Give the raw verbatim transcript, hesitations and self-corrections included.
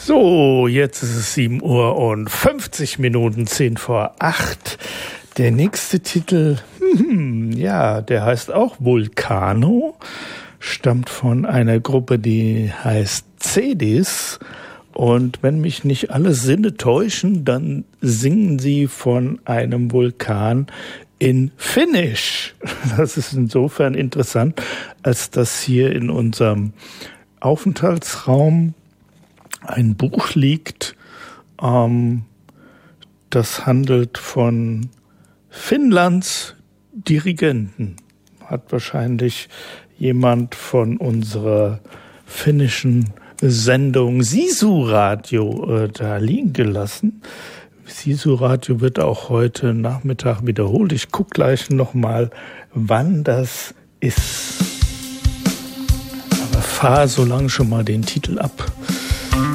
So, jetzt ist es sieben Uhr und fünfzig Minuten, zehn vor acht. Der nächste Titel, hm, ja, der heißt auch Vulcano, stammt von einer Gruppe, die heißt Cedis. Und wenn mich nicht alle Sinne täuschen, dann singen sie von einem Vulkan in Finnisch. Das ist insofern interessant, als dass hier in unserem Aufenthaltsraum ein Buch liegt, ähm, das handelt von Finnlands Dirigenten. Hat wahrscheinlich jemand von unserer finnischen Sendung Sisu Radio äh, da liegen gelassen. Sisu Radio wird auch heute Nachmittag wiederholt. Ich gucke gleich nochmal, wann das ist. Aber fahr so lange schon mal den Titel ab.